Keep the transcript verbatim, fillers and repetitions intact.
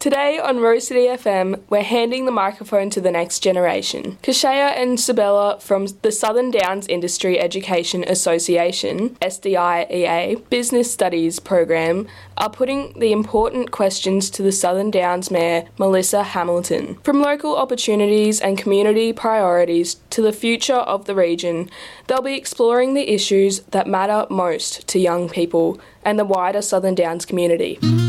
Today on Rose City F M, we're handing the microphone to the next generation. Kashaya and Sabella from the Southern Downs Industry Education Association, S D I E A, Business Studies Program, are putting the important questions to the Southern Downs Mayor, Melissa Hamilton. From local opportunities and community priorities to the future of the region, they'll be exploring the issues that matter most to young people and the wider Southern Downs community.